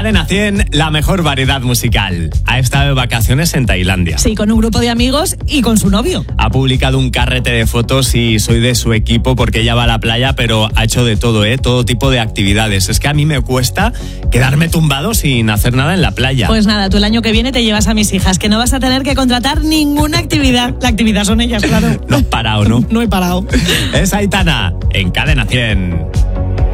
Cadena 100, la mejor variedad musical. Ha estado de vacaciones en Tailandia. Sí, con un grupo de amigos y con su novio. Ha publicado un carrete de fotos y soy de su equipo porque ella va a la playa, pero ha hecho de todo, todo tipo de actividades. Es que a mí me cuesta quedarme tumbado sin hacer nada en la playa. Pues nada, tú el año que viene te llevas a mis hijas, que no vas a tener que contratar ninguna actividad. La actividad son ellas, claro. No has parado, ¿no? No he parado. Es Aitana, en Cadena 100.